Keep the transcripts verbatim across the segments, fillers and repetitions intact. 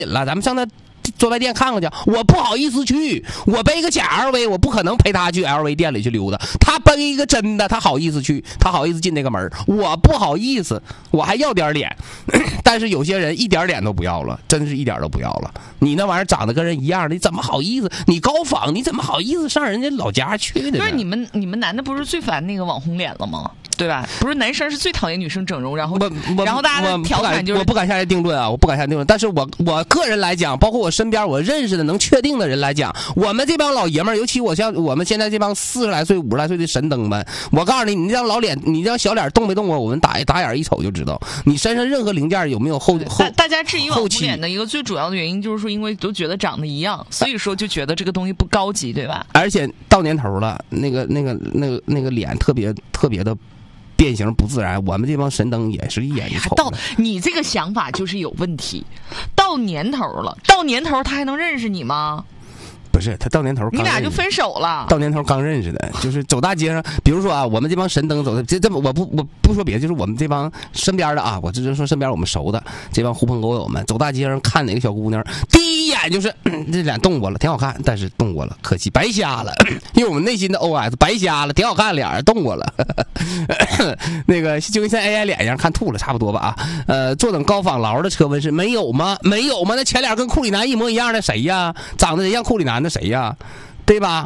了，咱们上那专卖店看看去。我不好意思去，我背个假 L V， 我不可能陪他去 L V 店里去溜达。他背一个真的，他好意思去，他好意思进那个门，我不好意思，我还要点脸。但是有些人一点脸都不要了，真是一点都不要了。你那玩意儿长得跟人一样，你怎么好意思？你高仿，你怎么好意思上人家老家去的呢？ 就是你们你们男的不是最烦那个网红脸了吗？对吧？不是男生是最讨厌女生整容，然后然后大家的调侃就是我不敢下来定论啊，我不敢下来定论。但是我我个人来讲，包括我身边我认识的能确定的人来讲，我们这帮老爷们儿，尤其我像我们现在这帮四十来岁、五十来岁的神灯们，我告诉你，你这张老脸，你这张小脸动没动过，我们打打眼一瞅就知道，你身上任何零件有没有后后。 大家质疑网红脸的一个最主要的原因就是说，因为都觉得长得一样，所以说就觉得这个东西不高级，对吧？ 而且到年头了，那个那个那个那个脸特别特别的。变形不自然，我们这帮神灯也是一眼就瞅。 到你这个想法就是有问题。到年头了，到年头他还能认识你吗？ 不是，他到年头， 你俩就分手了。 到年头刚认识的，就是走大街上，比如说啊，我们这帮神灯走的，这这我不我不说别的，就是我们这帮身边的啊，我只是说身边我们熟的这帮狐朋狗友们，走大街上看哪个小姑娘，第一眼就是、嗯、这脸动过了，挺好看，但是动过了，可惜白瞎了，因为我们内心的 O S 白瞎了，挺好看，脸动过了，那个就跟像 A I 脸一样，看吐了，差不多吧啊。呃，坐等高仿劳的车问是没有吗？没有吗？那前脸跟库里南一模一样的谁呀？长得人像库里南。那谁呀，对吧？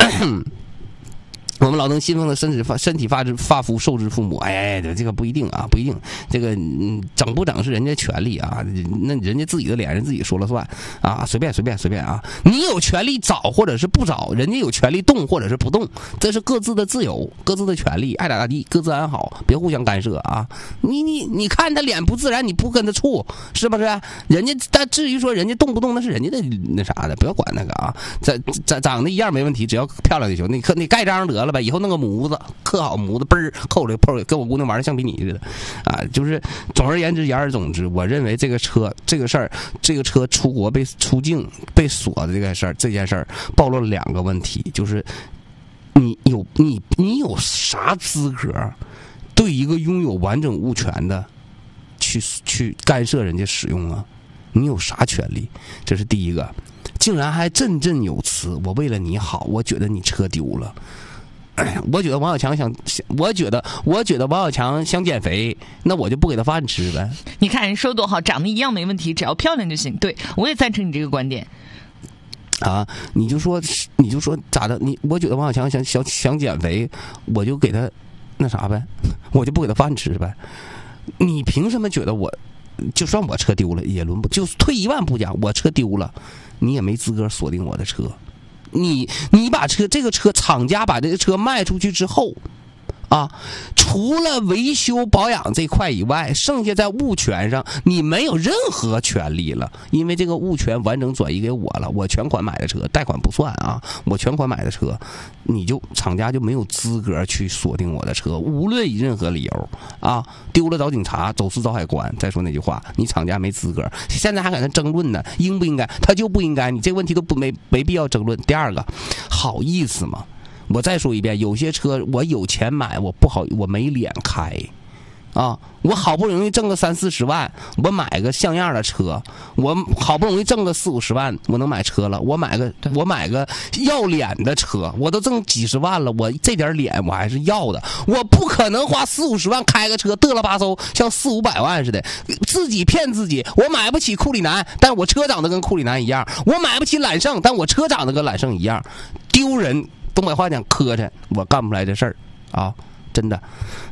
我们老能信奉的身体发身体发之发肤受之父母，哎，这个不一定啊，不一定。这个嗯，整不整是人家权利啊，那人家自己的脸人自己说了算啊，随便随便随便啊。你有权利找或者是不找，人家有权利动或者是不动，这是各自的自由，各自的权利，爱咋咋地，各自安好，别互相干涉啊。你你你看他脸不自然，你不跟他处，是不是？人家但至于说人家动不动，那是人家的那啥的，不要管那个啊。长长长得一样没问题，只要漂亮就行。你可你盖章得了。以后弄个模子，刻好模子，嘣儿扣了扣了，跟我姑娘玩的像比你似的，啊，就是总而言之，言而总之，我认为这个车这个事儿，这个车出国被出境被锁的这个事儿，这件事儿暴露了两个问题，就是你有你你有啥资格对一个拥有完整物权的去去干涉人家使用啊？你有啥权利？这是第一个，竟然还振振有词，我为了你好，我觉得你车丢了。我觉得王小强想，我觉得，我觉得王小强想减肥，那我就不给他饭吃呗。 你看人说多好，长得一样没问题，只要漂亮就行。对，我也赞成你这个观点。 啊，你就说，你就说咋的？你我觉得王小强想想想减肥，我就给他那啥呗，我就不给他饭吃呗。你凭什么觉得我，就算我车丢了也轮不？就退一万步讲，我车丢了，你也没资格锁定我的车。你你把车这个车厂家把这个车卖出去之后，啊，除了维修保养这块以外，剩下在物权上你没有任何权利了，因为这个物权完整转移给我了，我全款买的车，贷款不算啊，我全款买的车，你就厂家就没有资格去锁定我的车，无论以任何理由啊，丢了找警察，走私找海关。再说那句话，你厂家没资格，现在还搁那争论呢，应不应该？他就不应该，你这个问题都不没没必要争论。第二个，好意思吗？我再说一遍，有些车我有钱买，我不好，我没脸开，啊，我好不容易挣个三四十万，我买个像样的车，我好不容易挣个四五十万，我能买车了，我买个我买个要脸的车，我都挣几十万了，我这点脸我还是要的，我不可能花四五十万开个车嘚了吧嗖像四五百万似的，自己骗自己，我买不起库里南，但我车长得跟库里南一样，我买不起揽胜，但我车长得跟揽胜一样，丢人。东北话讲磕碜，我干不出来这事儿啊，真的。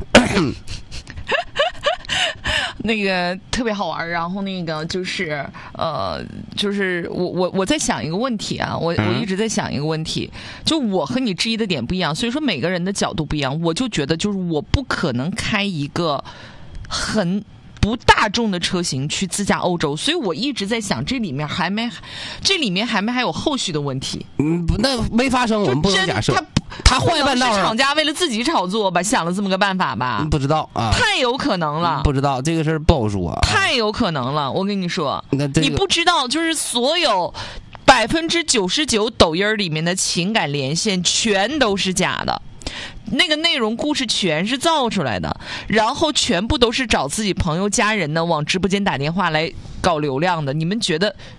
那个特别好玩，然后那个就是呃，就是我我我在想一个问题啊，我我一直在想一个问题，就我和你质疑的点不一样，所以说每个人的角度不一样，我就觉得就是我不可能开一个很不大众的车型去自驾欧洲，所以我一直在想这里面还没这里面还没还有后续的问题。 嗯，那没发生，我们不能假设。 他他换半道上，厂家为了自己炒作吧，想了这么个办法吧？ 不知道啊， 太有可能了。 不知道这个事儿不好说、啊， 太有可能了。我跟你说， 那这个、 你不知道，就是所有百分之九十九抖音里面的情感连线全都是假的。那个内容故事全是造出来的，然后全部都是找自己朋友家人呢往直播间打电话来搞流量的，你们觉得